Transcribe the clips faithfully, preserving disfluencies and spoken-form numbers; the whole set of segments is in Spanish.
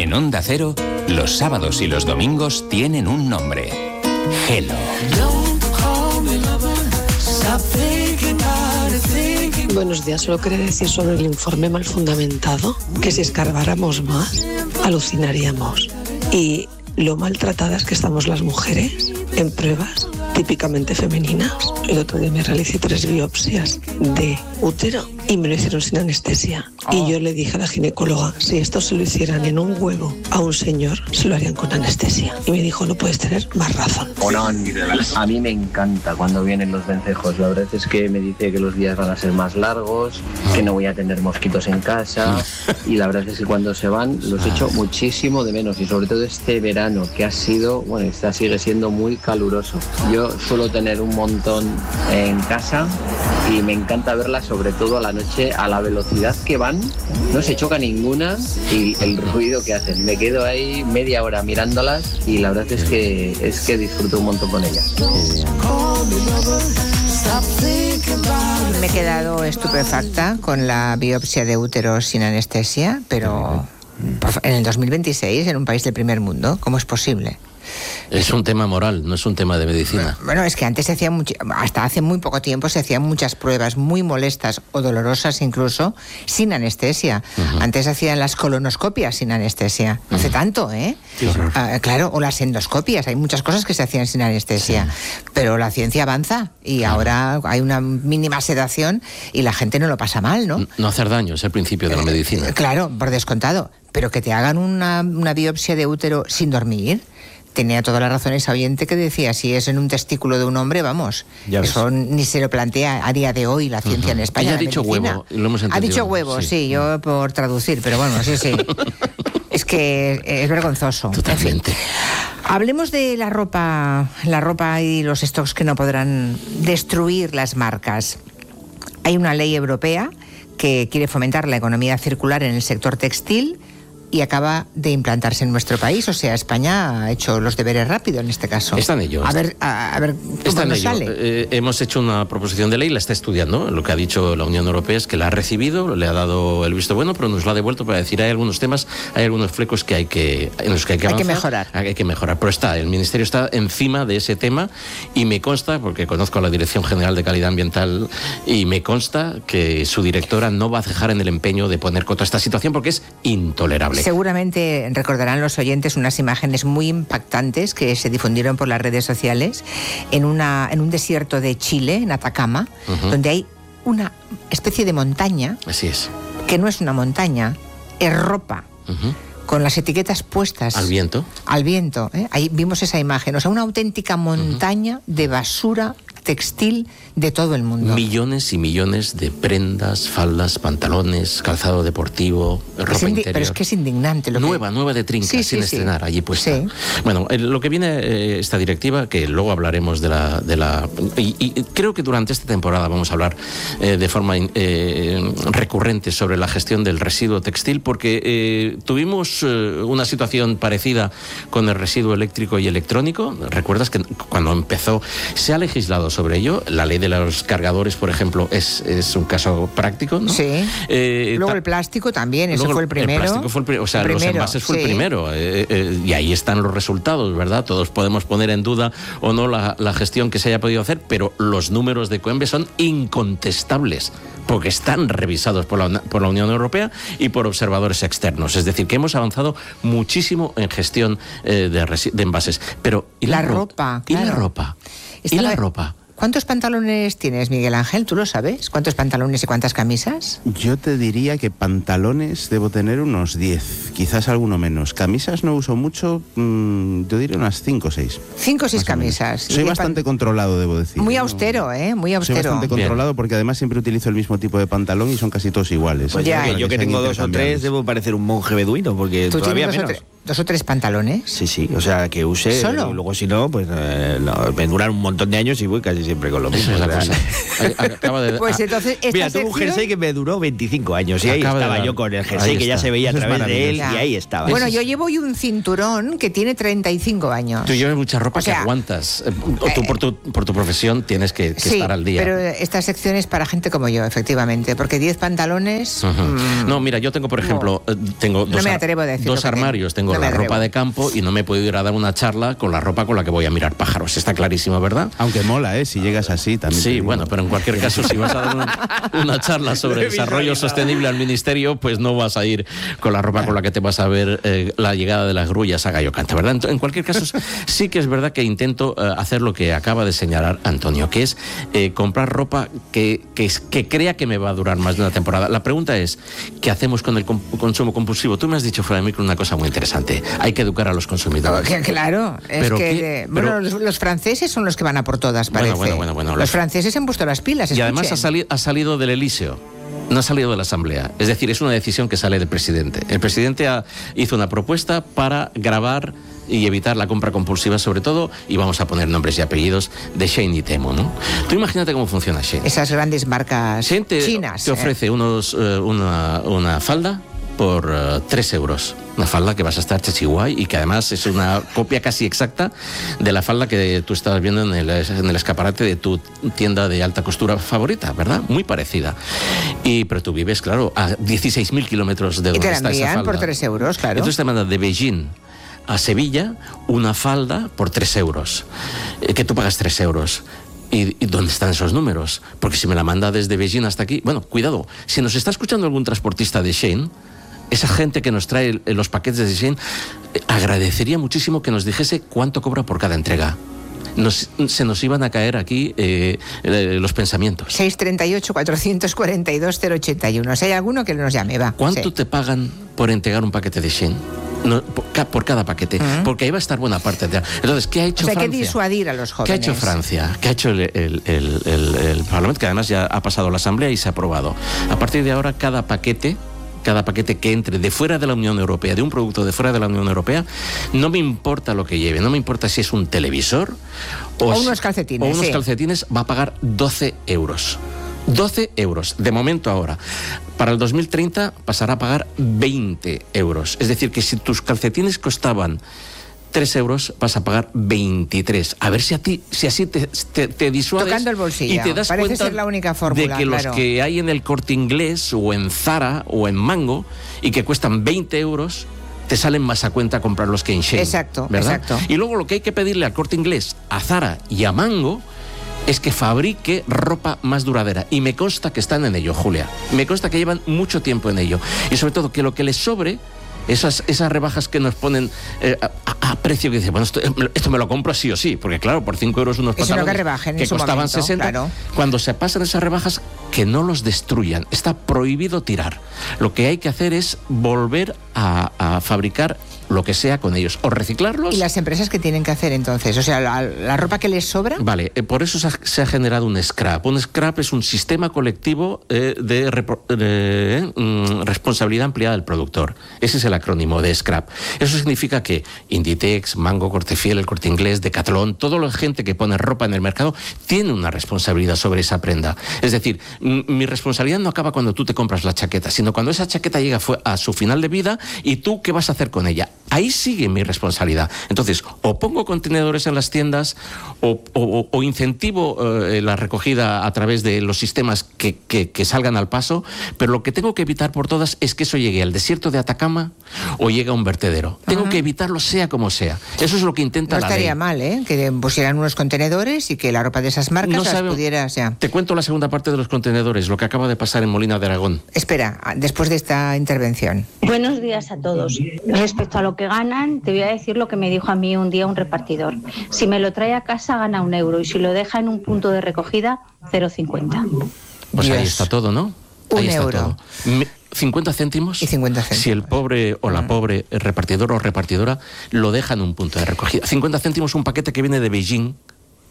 En Onda Cero, los sábados y los domingos tienen un nombre. Gelo. Buenos días, solo quería decir sobre el informe mal fundamentado que si escarbáramos más, alucinaríamos. Y lo maltratadas que estamos las mujeres en pruebas típicamente femeninas. El otro día me realicé tres biopsias de útero y me lo hicieron sin anestesia. Oh. Y yo le dije a la ginecóloga, si esto se lo hicieran en un huevo a un señor, se lo harían con anestesia. Y me dijo, no puedes tener más razón. Hola, a mí me encanta cuando vienen los vencejos. La verdad es que me dice que los días van a ser más largos, que no voy a tener mosquitos en casa. Y la verdad es que cuando se van los echo muchísimo de menos. Y sobre todo este verano, que ha sido, bueno, está, sigue siendo muy caluroso. Yo suelo tener un montón en casa y me encanta verlas, sobre todo a la noche, a la velocidad que van. No se choca ninguna y el ruido que hacen. Me quedo ahí media hora mirándolas y la verdad es que, es que disfruto un montón con ellas. Me he quedado estupefacta con la biopsia de útero sin anestesia, pero en el dos mil veintiséis, en un país del primer mundo, ¿cómo es posible? Es un tema moral, no es un tema de medicina. Bueno, es que antes se hacían, much- hasta hace muy poco tiempo se hacían muchas pruebas muy molestas o dolorosas incluso, sin anestesia. Uh-huh. Antes hacían las colonoscopias sin anestesia. Uh-huh. Hace tanto, ¿eh? Qué horror. Uh, claro, o las endoscopias. Hay muchas cosas que se hacían sin anestesia. Sí. Pero la ciencia avanza y uh-huh. ahora hay una mínima sedación y la gente no lo pasa mal, ¿no? No hacer daño es el principio de la medicina. Eh, claro, por descontado. Pero que te hagan una, una biopsia de útero sin dormir... Tenía toda la razón esa oyente que decía, si es en un testículo de un hombre, vamos, eso ni se lo plantea a día de hoy la ciencia uh-huh. en España. Ella ha dicho medicina. huevo, lo hemos entendido. Ha dicho huevo, sí, sí yo por traducir, pero bueno, sí, sí. Es que es vergonzoso. Totalmente. En fin. Hablemos de la ropa, la ropa y los stocks que no podrán destruir las marcas. Hay una ley europea que quiere fomentar la economía circular en el sector textil y acaba de implantarse en nuestro país. O sea, España ha hecho los deberes rápido en este caso. Están ellos. A ver, a, a ver cómo nos sale. Eh, hemos hecho una proposición de ley, la está estudiando. Lo que ha dicho la Unión Europea es que la ha recibido, le ha dado el visto bueno, pero nos la ha devuelto para decir hay algunos temas, hay algunos flecos que hay que, en los que hay que avanzar. Hay que mejorar. Hay que mejorar. Pero está, el Ministerio está encima de ese tema y me consta, porque conozco a la Dirección General de Calidad Ambiental, y me consta que su directora no va a cejar en el empeño de poner coto a esta situación porque es intolerable. Seguramente recordarán los oyentes unas imágenes muy impactantes que se difundieron por las redes sociales en, una, en un desierto de Chile, en Atacama, uh-huh. donde hay una especie de montaña. Así es. Que no es una montaña, es ropa. Uh-huh. Con las etiquetas puestas. Al viento. Al viento. ¿eh? Ahí vimos esa imagen. O sea, una auténtica montaña uh-huh. de basura textil de todo el mundo. Millones y millones de prendas, faldas, pantalones, calzado deportivo, ropa indi- interior. Pero es que es indignante. Lo nueva, que... nueva de trinca, sí, sin sí, estrenar, sí. allí puesta. Sí. Bueno, eh, lo que viene eh, esta directiva, que luego hablaremos de la... De la y, y creo que durante esta temporada vamos a hablar eh, de forma eh, recurrente sobre la gestión del residuo textil, porque eh, tuvimos eh, una situación parecida con el residuo eléctrico y electrónico. ¿Recuerdas que cuando empezó se ha legislado sobre ello? La ley de los cargadores, por ejemplo, es, es un caso práctico, ¿no? Sí. Eh, luego ta- el plástico también, eso fue el primero. El plástico fue el primero, o sea, el los primero, envases fue sí. el primero. Eh, eh, y ahí están los resultados, ¿verdad? Todos podemos poner en duda o no la, la gestión que se haya podido hacer, pero los números de Coembe son incontestables, porque están revisados por la, por la Unión Europea y por observadores externos. Es decir, que hemos avanzado muchísimo en gestión eh, de, resi- de envases. Pero ¿y la, La ro- ropa, ¿Y claro. la ropa? Está ¿Y la la- ropa? ¿Cuántos pantalones tienes, Miguel Ángel? ¿Tú lo sabes? ¿Cuántos pantalones y cuántas camisas? Yo te diría que pantalones debo tener unos diez, quizás alguno menos. Camisas no uso mucho, mmm, yo diría unas cinco o seis. Cinco o seis Más o menos. camisas. Soy Y bastante pan- controlado, debo decir. Muy ¿no? austero, ¿eh? Muy Soy austero. bastante controlado Bien. porque además siempre utilizo el mismo tipo de pantalón y son casi todos iguales. Pues ¿eh? ya, ya, Para yo que sean tengo dos o tres intercambiables. debo parecer un monje beduino, porque ¿Tú todavía tienes dos o, menos. tre- dos o tres pantalones? Sí, sí, o sea, que use, ¿Solo? y luego si no, pues eh, no, me duran un montón de años y voy casi siempre con lo mismo. Esa es la cosa. Acaba de, Pues entonces, esta Mira, tuve un sección- jersey que me duró veinticinco años y ahí Acaba de estaba dar- yo con el ahí jersey que ya está. se veía a Eso es través de él maravilloso. y ahí estaba. Bueno, Eso yo es- llevo hoy un cinturón que tiene treinta y cinco años. Tú llevas mucha ropa O sea, que aguantas. Eh, Tú por tu, por tu profesión tienes que, que Sí, estar al día. pero esta sección es para gente como yo, efectivamente, porque diez pantalones... Ujú. mm, No, mira, yo tengo, por ejemplo, eh, tengo No dos, me ar- atrevo a decir dos lo que armarios. tengo. Tengo No me la ropa atrevo. de campo y no me he podido ir a dar una charla con la ropa con la que voy a mirar pájaros. Está clarísimo, ¿verdad? Aunque mola, ¿eh? Si llegas así también. te Sí, digo. bueno, pero en cualquier caso, si vas a dar una, una charla sobre desarrollo sostenible al ministerio, pues no vas a ir con la ropa con la que te vas a ver eh, la llegada de las grullas a Gallo Canta, ¿verdad? En, en cualquier caso, sí que es verdad que intento eh, hacer lo que acaba de señalar Antonio, que es eh, comprar ropa que, que, es- que crea que me va a durar más de una temporada. La pregunta es, ¿qué hacemos con el com- consumo compulsivo? Tú me has dicho fuera de micro una cosa muy interesante. Hay que educar a los consumidores. Que Claro, es Pero que qué- eh, bueno, pero- los, los franceses son los que van a por todas, parece. Bueno, bueno, bueno, bueno, los, los- franceses han puesto las pilas. Y además ha, escuchen. sali- ha salido del Elíseo. No ha salido de la Asamblea. Es decir, es una decisión que sale del presidente. El presidente ha- hizo una propuesta para grabar y evitar la compra compulsiva, sobre todo, y vamos a poner nombres y apellidos, de Shein y Temu, ¿no? Tú imagínate cómo funciona Shein. Esas grandes marcas Shein te, chinas. te ¿eh? ofrece unos, eh, una, una falda por eh, tres euros. Una falda que vas a estar chachiguay y que además es una copia casi exacta de la falda que tú estabas viendo en el, en el escaparate de tu tienda de alta costura favorita, ¿verdad? Muy parecida. Y, pero tú vives, claro, a dieciséis mil kilómetros de Y donde te la está esa envían falda. por tres euros, claro. Entonces te mandan de Beijing a Sevilla una falda por tres euros. Eh, que tú pagas tres euros. ¿Y, ¿Y dónde están esos números? Porque si me la manda desde Beijing hasta aquí... Bueno, cuidado, si nos está escuchando algún transportista de Shein, esa gente que nos trae eh, los paquetes de Shein, eh, agradecería muchísimo que nos dijese cuánto cobra por cada entrega. Nos, se nos iban a caer aquí eh, eh, los pensamientos. seis treinta y ocho, cuatrocientos cuarenta y dos, cero ochenta y uno. Si hay alguno que nos llame, va. ¿Cuánto Sí. te pagan por entregar un paquete de Shein? No, por, ca- por cada paquete, Ujú. porque ahí va a estar buena parte de... Entonces, ¿qué ha hecho O sea, hay que Francia? disuadir a los ¿Qué ha jóvenes. hecho Francia? ¿Qué ha hecho el, el- el- el- el Parlamento? Que además ya ha pasado la Asamblea y se ha aprobado. A partir de ahora, cada paquete... cada paquete que entre de fuera de la Unión Europea, de un producto de fuera de la Unión Europea, no me importa lo que lleve, no me importa si es un televisor O si- unos calcetines, o unos sí. calcetines, va a pagar doce euros. doce euros, de momento ahora. Para el dos mil treinta pasará a pagar veinte euros. Es decir, que si tus calcetines costaban tres euros, vas a pagar veintitrés. A ver si a ti, si así te, te, te disuades. Tocando el bolsillo. Y te das Parece cuenta ser la única fórmula, de que claro. los que hay en el Corte Inglés o en Zara o en Mango y que cuestan veinte euros, te salen más a cuenta comprarlos que en Shein. Exacto, ¿verdad? exacto. Y luego lo que hay que pedirle al Corte Inglés, a Zara y a Mango es que fabrique ropa más duradera. Y me consta que están en ello, Julia. Me consta que llevan mucho tiempo en ello. Y sobre todo que lo que les sobre, esas, esas rebajas que nos ponen eh, a, a- a precio, que dice, bueno, esto, esto me lo compro sí o sí, porque claro, por cinco euros unos Eso no que pantalones rebajen en que su costaban momento, sesenta, claro. cuando se pasan esas rebajas, que no los destruyan. Está prohibido tirar. Lo que hay que hacer es volver a, a fabricar lo que sea con ellos, o reciclarlos. ¿Y las empresas qué tienen que hacer entonces? O sea, la, la ropa que les sobra. Vale, eh, por eso se ha, se ha generado un scrap. Un scrap es un sistema colectivo eh, de, repro- de, eh, mm, responsabilidad ampliada del productor. Ese es el acrónimo de scrap. Eso significa que Inditex, Mango, Cortefiel, el Corte Inglés, Decathlon, toda la gente que pone ropa en el mercado tiene una responsabilidad sobre esa prenda. Es decir, m- mi responsabilidad no acaba cuando tú te compras la chaqueta, sino cuando esa chaqueta llega fue a su final de vida y tú qué vas a hacer con ella. Ahí sigue mi responsabilidad. Entonces, o pongo contenedores en las tiendas o, o- o incentivo eh, la recogida a través de los sistemas que, que- que salgan al paso, pero lo que tengo que evitar por todas es que eso llegue al desierto de Atacama o llegue a un vertedero. Tengo que evitarlo sea como sea. Eso es lo que intenta No la estaría ley. mal, ¿eh? Que pusieran unos contenedores y que la ropa de esas marcas No las sabe- pudiera, o sea. Te cuento la segunda parte de los contenedores, lo que acaba de pasar en Molina de Aragón. Espera, después de esta intervención. Buenos días a todos. Respecto a lo que ganan, te voy a decir lo que me dijo a mí un día un repartidor. Si me lo trae a casa gana un euro y si lo deja en un punto de recogida, cero coma cincuenta. Pues ahí Dios. está todo, ¿no? Un Ahí está euro. todo. Me- cincuenta céntimos. Y cincuenta céntimos. Si el pobre o la pobre repartidor o repartidora lo deja en un punto de recogida. cincuenta céntimos un paquete que viene de Beijing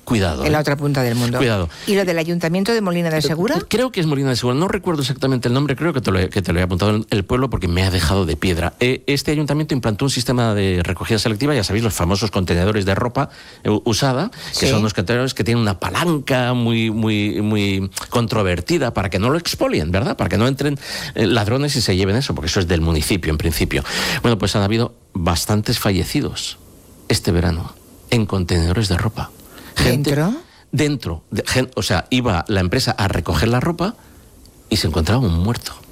Cuidado. En la ¿eh? otra punta del mundo. Cuidado. ¿Y lo del Ayuntamiento de Molina de Segura? Creo que es Molina de Segura. No recuerdo exactamente el nombre, creo que te lo he, que te lo he apuntado en el pueblo porque me ha dejado de piedra. Eh, este ayuntamiento implantó un sistema de recogida selectiva, ya sabéis, los famosos contenedores de ropa eh, usada, que Sí. son unos contenedores que tienen una palanca muy, muy, muy controvertida para que no lo expolien, ¿verdad? Para que no entren eh, ladrones y se lleven eso, porque eso es del municipio en principio. Bueno, pues han habido bastantes fallecidos este verano en contenedores de ropa. Gente, ¿Dentro? Dentro, de, gen- o sea, iba la empresa a recoger la ropa y se encontraba un muerto.